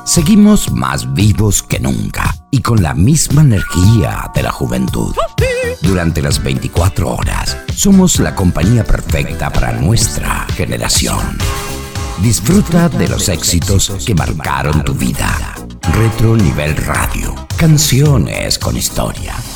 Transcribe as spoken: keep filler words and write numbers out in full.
Seguimos más vivos que nunca y con la misma energía de la juventud. Durante las veinticuatro horas, somos la compañía perfecta para nuestra generación. Disfruta de los éxitos que marcaron tu vida. Retro Nivel Radio. Canciones con historia.